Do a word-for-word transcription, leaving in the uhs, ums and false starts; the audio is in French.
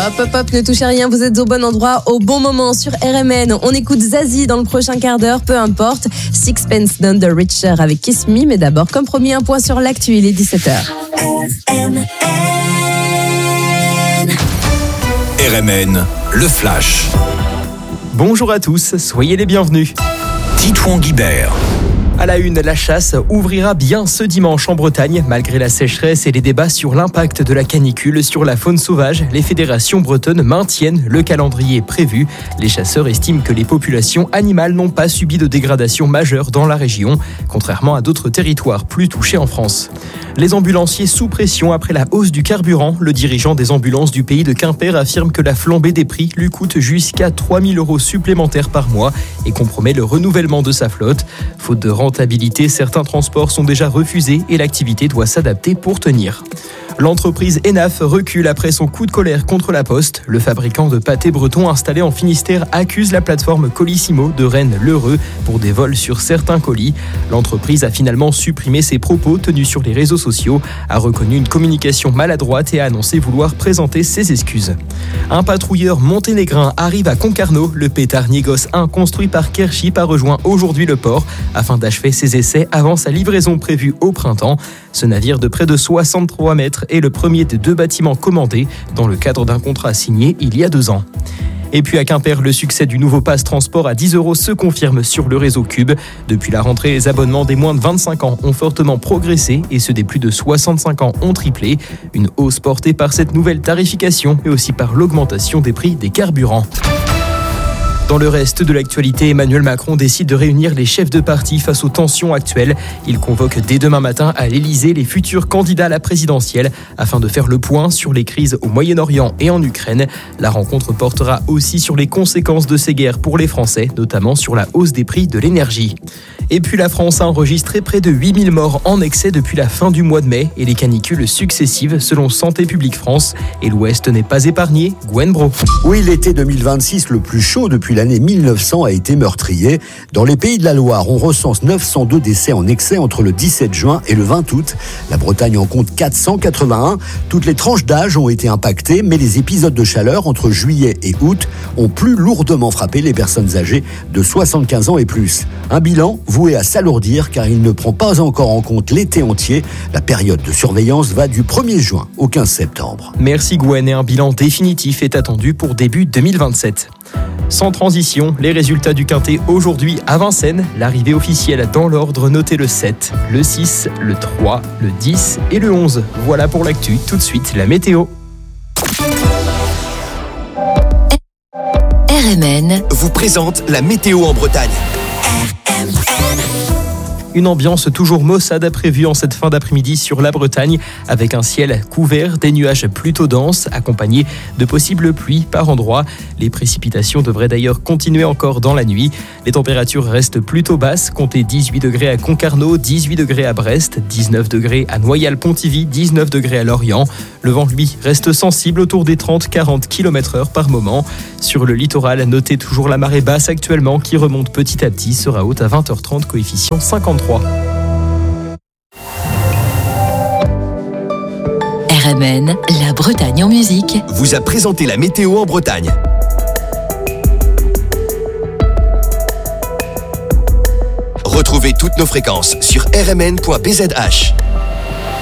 Hop, hop, hop, ne touchez rien, vous êtes au bon endroit, au bon moment sur R M N. On écoute Zazie dans le prochain quart d'heure, peu importe. Sixpence None the Richer avec Kiss Me, mais d'abord, comme promis, un point sur l'actu, il est dix-sept heures. R M N, le Flash. Bonjour à tous, soyez les bienvenus. Titouan Guibert. À la une, la chasse ouvrira bien ce dimanche en Bretagne. Malgré la sécheresse et les débats sur l'impact de la canicule sur la faune sauvage, les fédérations bretonnes maintiennent le calendrier prévu. Les chasseurs estiment que les populations animales n'ont pas subi de dégradation majeure dans la région, contrairement à d'autres territoires plus touchés en France. Les ambulanciers sous pression après la hausse du carburant. Le dirigeant des ambulances du pays de Quimper affirme que la flambée des prix lui coûte jusqu'à trois mille euros supplémentaires par mois et compromet le renouvellement de sa flotte. Faute de rentabilité, certains transports sont déjà refusés et l'activité doit s'adapter pour tenir. L'entreprise Enaf recule après son coup de colère contre la Poste. Le fabricant de pâtés breton installé en Finistère accuse la plateforme Colissimo de Rennes-L'Heureux pour des vols sur certains colis. L'entreprise a finalement supprimé ses propos tenus sur les réseaux sociaux, a reconnu une communication maladroite et a annoncé vouloir présenter ses excuses. Un patrouilleur monténégrin arrive à Concarneau. Le pétard Niégos un construit par Kership a rejoint aujourd'hui le port afin d'achever ses essais avant sa livraison prévue au printemps. Ce navire de près de soixante-trois mètres est le premier des deux bâtiments commandés dans le cadre d'un contrat signé il y a deux ans. Et puis à Quimper, le succès du nouveau pass transport à dix euros se confirme sur le réseau Cube. Depuis la rentrée, les abonnements des moins de vingt-cinq ans ont fortement progressé et ceux des plus de soixante-cinq ans ont triplé. Une hausse portée par cette nouvelle tarification et aussi par l'augmentation des prix des carburants. Dans le reste de l'actualité, Emmanuel Macron décide de réunir les chefs de parti face aux tensions actuelles. Il convoque dès demain matin à l'Elysée les futurs candidats à la présidentielle afin de faire le point sur les crises au Moyen-Orient et en Ukraine. La rencontre portera aussi sur les conséquences de ces guerres pour les Français, notamment sur la hausse des prix de l'énergie. Et puis la France a enregistré près de huit mille morts en excès depuis la fin du mois de mai et les canicules successives selon Santé publique France. Et l'Ouest n'est pas épargné, Gwen Bro. Oui, l'été deux mille vingt-six, le plus chaud depuis l'année mille neuf cents, a été meurtrier. Dans les Pays de la Loire, on recense neuf cent deux décès en excès entre le dix-sept juin et le vingt août. La Bretagne en compte quatre cent quatre-vingt-un. Toutes les tranches d'âge ont été impactées, mais les épisodes de chaleur entre juillet et août ont plus lourdement frappé les personnes âgées de soixante-quinze ans et plus. Un bilan voué à s'alourdir car il ne prend pas encore en compte l'été entier. La période de surveillance va du premier juin au quinze septembre. Merci Gwen, et un bilan définitif est attendu pour début deux mille vingt-sept. Sans transition, les résultats du Quintet aujourd'hui à Vincennes. L'arrivée officielle dans l'ordre, notez le sept, le six, le trois, le dix et le onze. Voilà pour l'actu, tout de suite la météo. R M N vous présente la météo en Bretagne. Une ambiance toujours maussade prévue en cette fin d'après-midi sur la Bretagne, avec un ciel couvert, des nuages plutôt denses, accompagnés de possibles pluies par endroits. Les précipitations devraient d'ailleurs continuer encore dans la nuit. Les températures restent plutôt basses, comptez dix-huit degrés à Concarneau, dix-huit degrés à Brest, dix-neuf degrés à Noyal-Pontivy, dix-neuf degrés à Lorient. Le vent, lui, reste sensible autour des trente à quarante kilomètres heure par moment. Sur le littoral, notez toujours la marée basse actuellement qui remonte petit à petit, sera haute à vingt heures trente, coefficient cinquante-trois. R M N, la Bretagne en musique, vous a présenté la météo en Bretagne. Retrouvez toutes nos fréquences sur r m n point b z h.